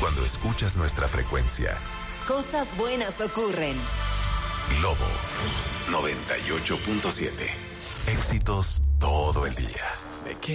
cuando escuchas nuestra frecuencia. Cosas buenas ocurren. Globo 98.7. Éxitos todo el día.